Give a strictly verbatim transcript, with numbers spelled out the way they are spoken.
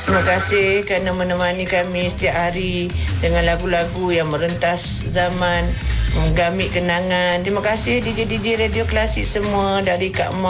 Terima kasih kerana menemani kami setiap hari dengan lagu-lagu yang merentas zaman, menggamit kenangan. Terima kasih D J-D J Radio Klasik semua, dari Kak Ma